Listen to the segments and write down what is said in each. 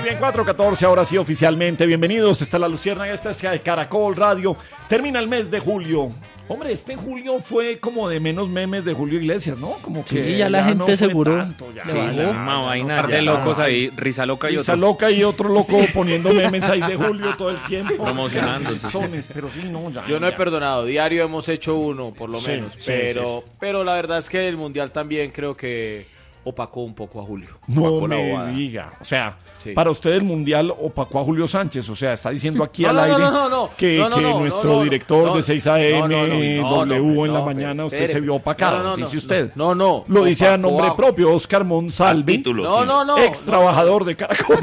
bien, 4:14, ahora sí oficialmente. Bienvenidos, esta es La Luciérnaga, esta es de Caracol Radio. Termina el mes de julio. Hombre, este julio fue como de menos memes de Julio Iglesias, ¿no? Como que sí, ya la gente no seguro. Tanto, ya, Sí, ya, la misma vaina. ya, Un par de ya, locos ya. ahí, risa loca y Risa otro. loca y otro loco poniendo memes ahí de Julio todo el tiempo. Promocionándose. Sones, pero sí, no, ya. Yo no he ya. perdonado, diario hemos hecho uno, por lo Sí, menos, sí, pero la verdad es que el Mundial también creo que opacó un poco a Julio. No Opacó la me bobada. diga. O sea, Sí. para usted el Mundial opacó a Julio Sánchez. O sea, está diciendo aquí No, al no, aire no, que nuestro director de 6 AM, W en la mañana, usted se vio opacado, dice usted. No. Lo dice a Opacó nombre propio, Oscar Monsalve, No. ex trabajador de Caracol.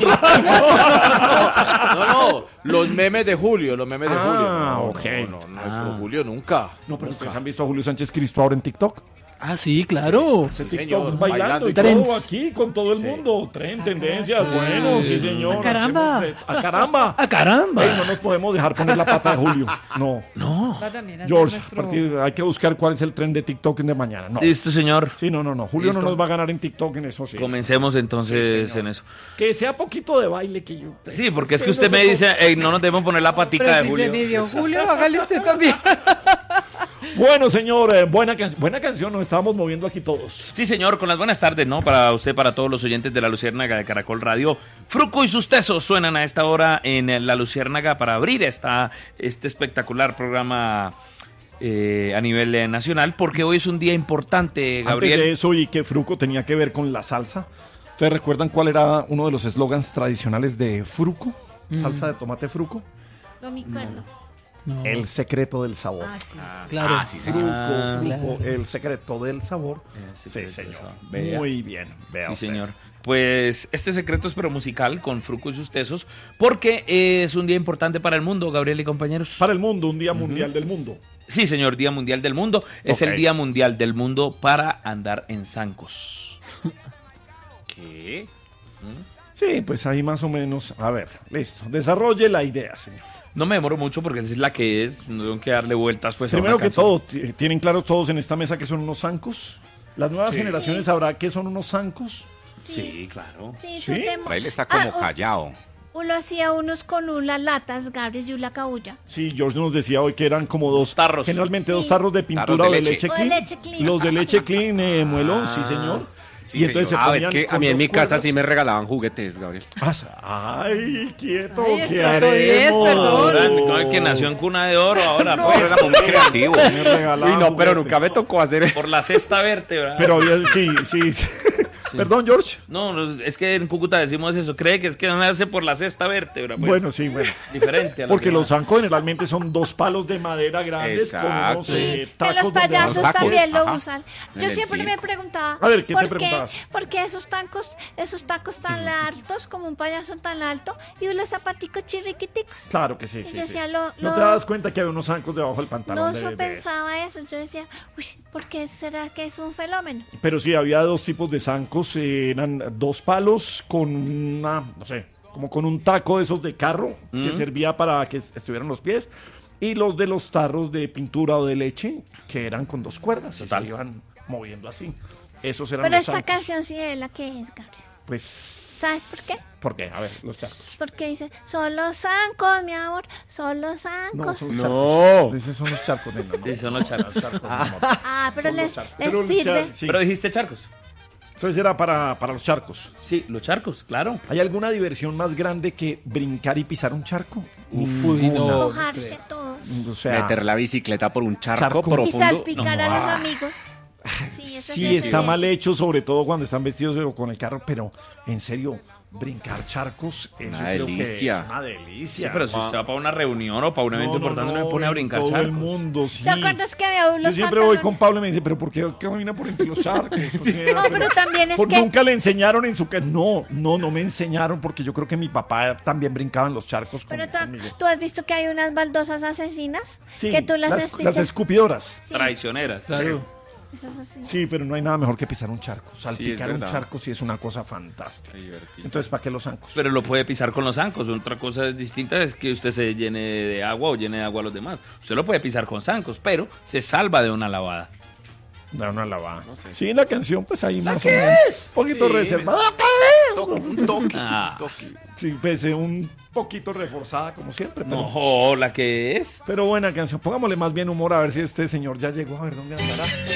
No. Los memes de Julio, los memes de Julio. No, ok. No, nuestro Julio nunca. No, pero ustedes han visto a Julio Sánchez Cristo ahora en TikTok. Ah, sí, claro. Sí, TikTok señor, bailando y Trends. todo aquí con todo el mundo. Tendencias, bueno, sí señor. ¡A caramba! ¡A caramba! ¡Ah, caramba! Ey, no nos podemos dejar poner la pata de Julio. No. George, hay que buscar cuál es el tren de TikTok de mañana. No. Listo, señor. Sí, no. Julio Listo. no nos va a ganar en TikTok en eso, sí. Comencemos entonces Sí, señor. en eso. Que sea poquito de baile que yo... Sí, porque es que usted me dice, no nos debemos poner la patica de Julio. Julio, hágale usted también. Bueno, señor, buena canción, nos estábamos moviendo aquí todos. Sí, señor, con las buenas tardes, ¿no? Para usted, para todos los oyentes de La Luciérnaga de Caracol Radio. Fruco y sus tesos suenan a esta hora en La Luciérnaga para abrir este espectacular programa a nivel nacional, porque hoy es un día importante, Gabriel. Antes de eso, y que Fruco tenía que ver con la salsa. ¿Ustedes recuerdan cuál era uno de los eslogans tradicionales de Fruco? Salsa de tomate Fruco. No me acuerdo. No. El secreto del sabor. Claro. Fruco, el secreto del sabor. Sí, señor. Vea. Muy bien. Vea Sí, usted. señor. Pues este secreto es pero musical con Fruco y sus tesos, porque es un día importante para el mundo, Gabriel y compañeros. Para el mundo, un día mundial del mundo. Sí, señor, Día Mundial del Mundo. Es Ok. el Día Mundial del Mundo para andar en zancos. ¿Qué? Sí, pues ahí más o menos. A ver, listo. Desarrolle la idea, señor. No me demoro mucho porque es la que es, no tengo que darle vueltas pues a Primero una que canción. todo, ¿tienen claros todos en esta mesa que son unos zancos? ¿Las nuevas generaciones sabrán qué son unos zancos? Sí, claro. Sí, ¿Sí? tú te- Por ahí le está como callado. Uno hacía unos con unas latas, Gabriel, y una caulla. Sí, George nos decía hoy que eran como dos tarros. Generalmente Sí. dos tarros de pintura Tarros de o de leche. leche O de clean. leche clean. Los de leche clean, muelo, sí, señor. Sí, y entonces se señor. ponían Es que con a mí en dos mi casa cuerdas. sí me regalaban juguetes, Gabriel. Ay, quieto, Ay, ¿qué estrato 10, haremos? perdón. Ahora, no, el que nació en cuna de oro ahora, Pero era muy creativo. Me regalaban Uy, no, pero juguete. nunca me tocó hacer por la sexta vértebra. Pero sí. Perdón, George. No, es que en Cúcuta decimos eso, cree que es que nace por la sexta vértebra. Pues, Bueno, sí, bueno. diferente a la Porque demás. los zancos generalmente son dos palos de madera grandes con Exacto. unos Que tacos los donde payasos van los tacos. también lo Ajá. usan. En Yo el siempre me circo. preguntaba, A ver, ¿qué te ¿por qué? preguntabas? Porque esos tacos tan altos, como un payaso tan alto, y los zapaticos chirriquiticos. Claro que sí, Y sí. yo sí. decía, ¿No te das cuenta que hay unos zancos debajo del pantalón? No de pensaba eso. Yo decía, uy, ¿por qué será que es un fenómeno? Pero sí, había dos tipos de zancos. Eran dos palos con una, no sé, como con un taco de esos de carro que servía para que estuvieran los pies. Y los de los tarros de pintura o de leche, que eran con dos cuerdas y se iban moviendo así. Esos eran Pero los esta zancos. canción sí es la que es, Gabriel. Pues... ¿Sabes por qué? ¿Por qué? A ver, los charcos. Porque dice, son los zancos, mi amor, son los zancos. No, son los No. charcos. Esos son los charcos de mi amor. Sí, son los charcos. Los charcos de mi amor. Ah, pero Son los les charcos. Pero sirve. sí. Pero dijiste charcos. Entonces era para los charcos. Sí, los charcos, claro. ¿Hay alguna diversión más grande que brincar y pisar un charco? Uy, no. Mojarse todo. O sea, Meter la bicicleta por un charco, Charco. Y profundo. salpicar a los amigos. Sí, eso sí está mal hecho, sobre todo cuando están vestidos o con el carro, pero en serio, brincar charcos, eso Una creo delicia. que es una Sí, delicia. pero si usted va para una reunión o para un evento importante, no me pone a en brincar todo charcos. el mundo, sí. ¿Te acuerdas que había Yo unos siempre voy pantalones? con Pablo y me dice, pero ¿por qué camina por entre los charcos? O sea, No, pero también es que... Nunca le enseñaron en su casa. No me enseñaron porque yo creo que mi papá también brincaba en los charcos Pero conmigo. tú has visto que hay unas baldosas asesinas Sí, que tú las las despichas. escupidoras. Sí, Traicioneras. Claro. eso es así. Sí, pero no hay nada mejor que pisar un charco. Salpicar un verdad. charco sí es una cosa fantástica. Entonces, ¿para qué los zancos? Pero lo puede pisar con los zancos. Otra cosa distinta es que usted se llene de agua o llene de agua a los demás. Usted lo puede pisar con zancos, pero se salva de una lavada. Da una lavada. Sí, la canción, pues ahí más o menos. Un poquito Sí, reservada. Un toque. Ah, Sí, pues un poquito reforzada como siempre. Pero, no, la que es. pero buena canción. Pongámosle más bien humor a ver si este señor ya llegó, a ver dónde andará.